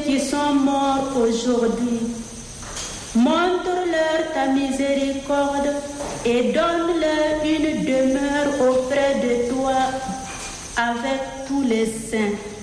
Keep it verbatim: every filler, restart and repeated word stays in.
qui sont morts aujourd'hui. Montre-leur ta miséricorde et donne-leur une demeure auprès de toi avec tous les saints.